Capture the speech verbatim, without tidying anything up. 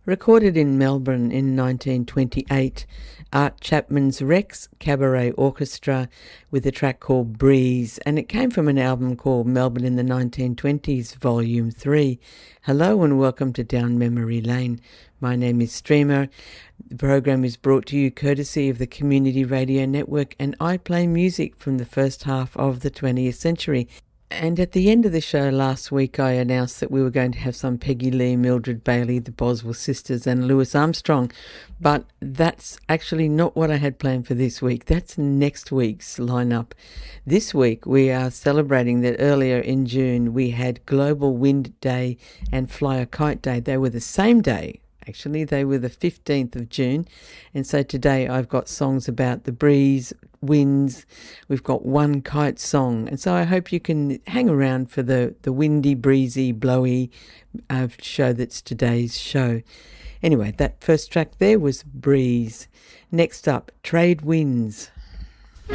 Recorded in Melbourne in nineteen twenty-eight, Art Chapman's Rex Cabaret Orchestra with a track called Breeze, and it came from an album called Melbourne in the nineteen twenties, Volume three. Hello and welcome to Down Memory Lane. My name is Streamer. The program is brought to you courtesy of the Community Radio Network, and I play music from the first half of the twentieth century. And at the end of the show last week, I announced that we were going to have some Peggy Lee, Mildred Bailey, the Boswell Sisters and Louis Armstrong. But that's actually not what I had planned for this week. That's next week's lineup. This week, we are celebrating that earlier in June, we had Global Wind Day and Fly a Kite Day. They were the same day. Actually, they were the fifteenth of June. And so today I've got songs about the breeze, winds. We've got one kite song. And so I hope you can hang around for the, the windy, breezy, blowy uh, show that's today's show. Anyway, that first track there was Breeze. Next up, Trade Winds.